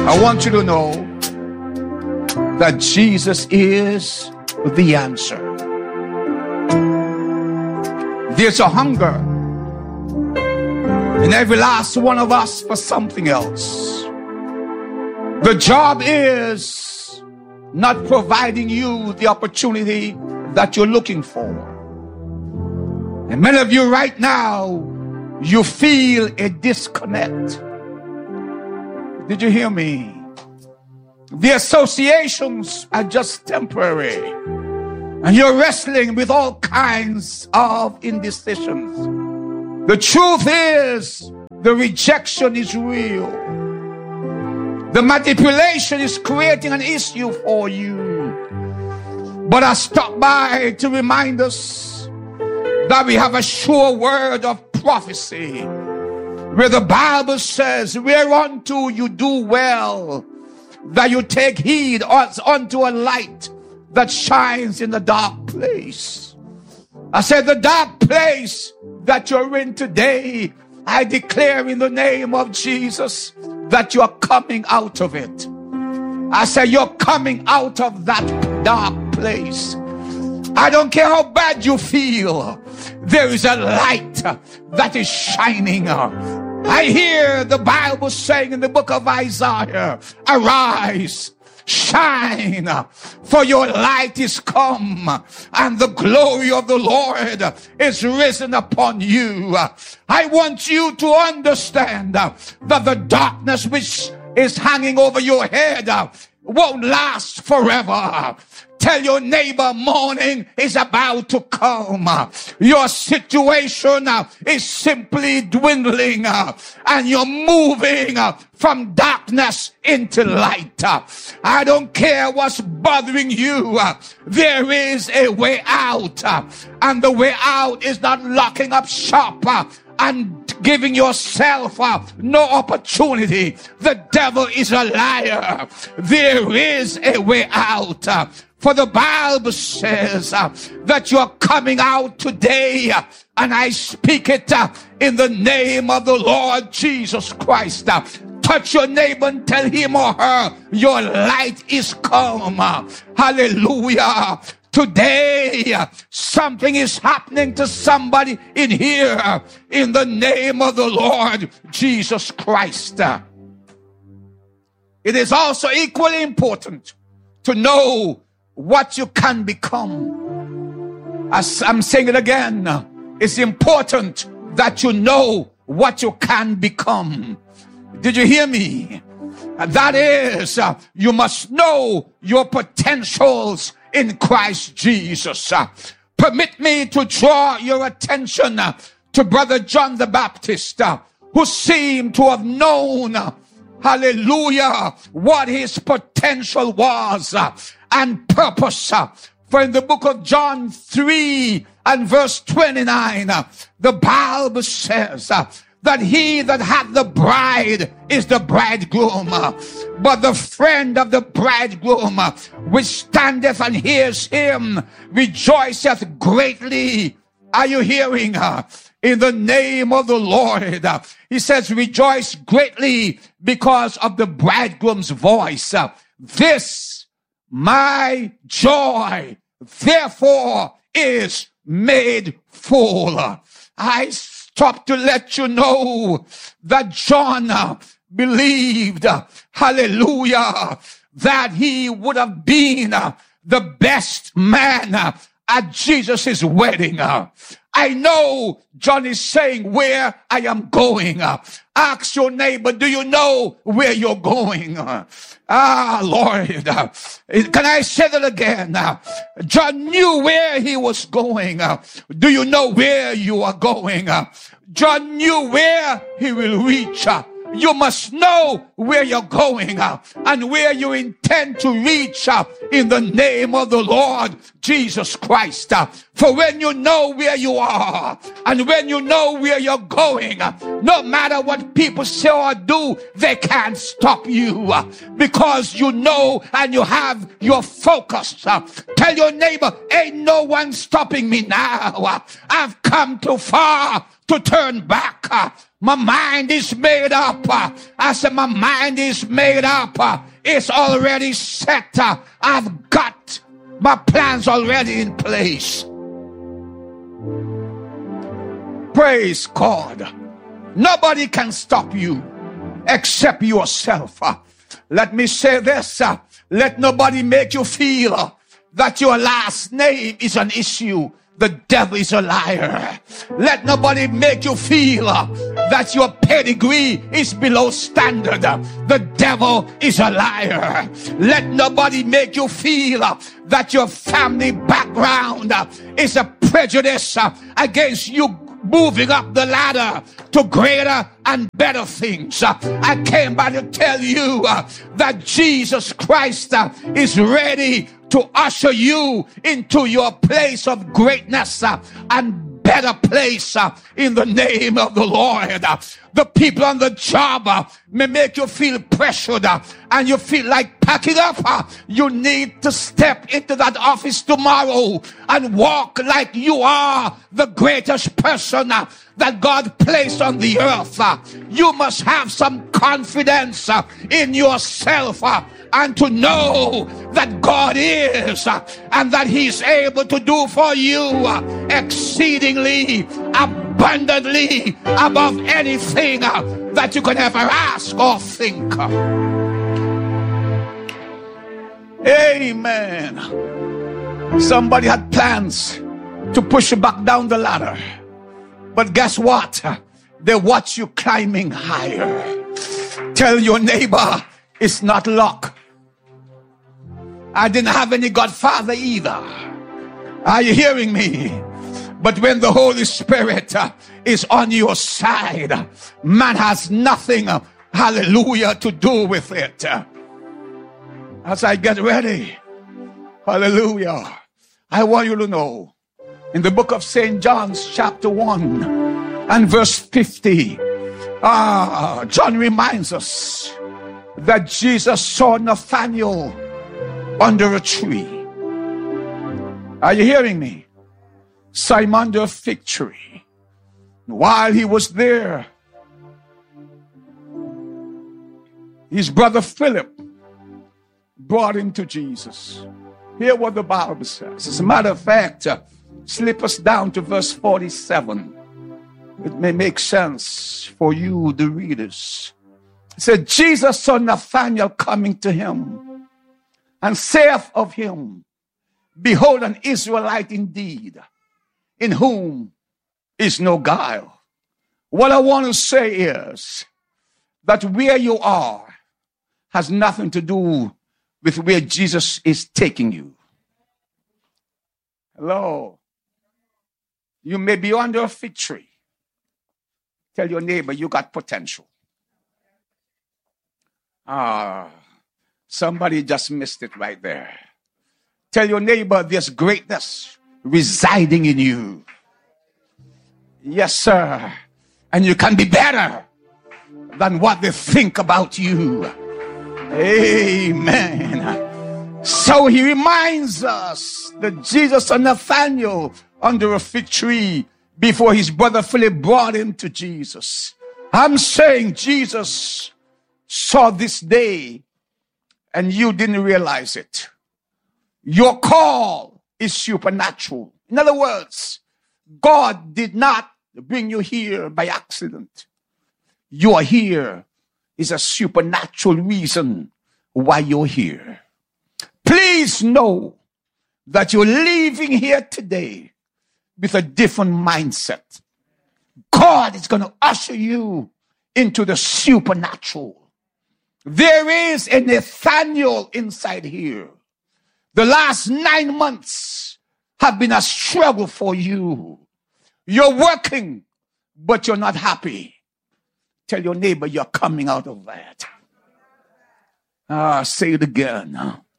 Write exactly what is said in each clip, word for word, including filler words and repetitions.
I want you to know that Jesus is the answer. There's a hunger in every last one of us for something else. The job is not providing you the opportunity that you're looking for. And many of you right now, you feel a disconnect. Did you hear me? The associations are just temporary. And you're wrestling with all kinds of indecisions. The truth is, the rejection is real. The manipulation is creating an issue for you. But I stopped by to remind us that we have a sure word of prophecy, where the Bible says, whereunto you do well, that you take heed unto a light that shines in the dark place. I said, the dark place that you're in today, I declare in the name of Jesus that you're coming out of it. I say, you're coming out of that dark place. I don't care how bad you feel, there is a light that is shining. I hear the Bible saying in the book of Isaiah, arise, shine, for your light is come, and the glory of the Lord is risen upon you. I want you to understand that the darkness which is hanging over your head won't last forever. Tell your neighbor, morning is about to come. Your situation is simply dwindling, and you're moving from darkness into light. I don't care what's bothering you. There is a way out, and the way out is not locking up shop and giving yourself uh, no opportunity. The devil is a liar. There is a way out. Uh, for the Bible says uh, that you're coming out today, uh, and I speak it uh, in the name of the Lord Jesus Christ. Uh, touch your neighbor and tell him or her, your light is come. Uh, hallelujah. Today, something is happening to somebody in here in the name of the Lord Jesus Christ. It is also equally important to know what you can become. As I'm saying it again, it's important that you know what you can become. Did you hear me? That is, you must know your potentials in Christ Jesus. Uh, permit me to draw your attention uh, to Brother John the Baptist, uh, who seemed to have known, uh, hallelujah, what his potential was uh, and purpose. Uh, for in the book of John three and verse twenty-nine, uh, the Bible says, uh, that he that hath the bride is the bridegroom, but the friend of the bridegroom, which standeth and hears him, rejoiceth greatly. Are you hearing? In the name of the Lord, he says, rejoice greatly because of the bridegroom's voice. This, my joy, therefore, is made full. I stop to let you know that John uh, believed, uh, hallelujah, that he would have been uh, the best man uh, at Jesus' wedding. Uh, I know John is saying where I am going. Uh, ask your neighbor, do you know where you're going? Uh, ah, Lord, uh, can I say that again? Uh, John knew where he was going. Uh, do you know where you are going? Uh, John knew where he will reach. Uh, you must know where you're going uh, and where you intend to reach uh, in the name of the Lord Jesus Christ. Uh, for when you know where you are and when you know where you're going, uh, no matter what people say or do, they can't stop you uh, because you know and you have your focus. Uh, tell your neighbor, ain't no one stopping me now. Uh, I've come too far to turn back. Uh, my mind is made up. Uh, I said my mind is made up. Uh, it's already set. Uh, I've got my plans already in place. Praise God. Nobody can stop you except yourself. Uh, let me say this. Uh, let nobody make you feel uh, that your last name is an issue. The devil is a liar. Let nobody make you feel uh, that your pedigree is below standard. The devil is a liar. Let nobody make you feel uh, that your family background uh, is a prejudice uh, against you moving up the ladder to greater and better things. Uh, I came by to tell you uh, that Jesus Christ uh, is ready to usher you into your place of greatness uh, and better place uh, in the name of the Lord. Uh, the people on the job uh, may make you feel pressured uh, and you feel like packing up. Uh, you need to step into that office tomorrow and walk like you are the greatest person uh, that God placed on the earth. Uh, you must have some confidence uh, in yourself uh, and to know that God is uh, and that He's able to do for you uh, exceedingly abundantly above anything uh, that you can ever ask or think. Amen. Somebody had plans to push you back down the ladder, but guess what? They watch you climbing higher. Tell your neighbor, it's not luck. I didn't have any godfather either. Are you hearing me? But when the Holy Spirit uh, is on your side, man has nothing, uh, hallelujah, to do with it. Uh, as I get ready, hallelujah, I want you to know, in the book of Saint John's chapter one and verse fifty, ah, John reminds us that Jesus saw Nathanael under a tree. Are you hearing me? Saw him under a fig tree. While he was there, his brother Philip brought him to Jesus. Hear what the Bible says. As a matter of fact, uh, slip us down to verse forty-seven. It may make sense for you, the readers. It said, Jesus saw Nathanael coming to him, and saith of him, behold, an Israelite indeed, in whom is no guile. What I want to say is that where you are has nothing to do with where Jesus is taking you. Hello. You may be under a fig tree. Tell your neighbor you got potential. Ah, somebody just missed it right there. Tell your neighbor there's greatness residing in you. Yes, sir. And you can be better than what they think about you. Amen. So he reminds us that Jesus and Nathanael under a fig tree before his brother Philip brought him to Jesus. I'm saying Jesus saw this day and you didn't realize it. Your call is supernatural. In other words, God did not bring you here by accident. You are here is a supernatural reason why you're here. Please know that you're leaving here today with a different mindset. God is going to usher you into the supernatural. There is a Nathanael inside here. The last nine months have been a struggle for you. You're working, but you're not happy. Tell your neighbor you're coming out of that. Ah, say it again.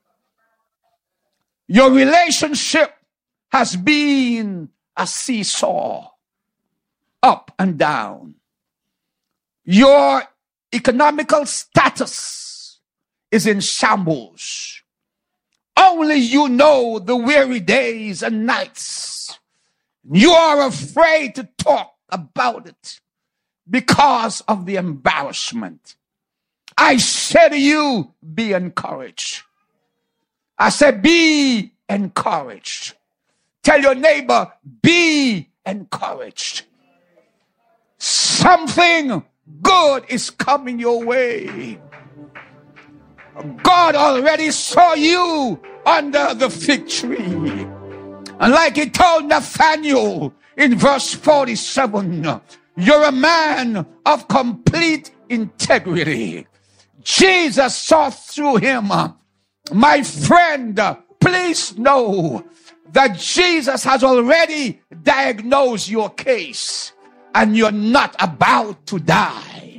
Your relationship has been a seesaw, up and down. Your economical status is in shambles. Only you know the weary days and nights. You are afraid to talk about it because of the embarrassment. I say to you, be encouraged. I said, be encouraged. Tell your neighbor, be encouraged. Something good is coming your way. God already saw you under the fig tree. And like he told Nathaniel in verse forty-seven, you're a man of complete integrity. Jesus saw through him. My friend, please know that Jesus has already diagnosed your case and you're not about to die.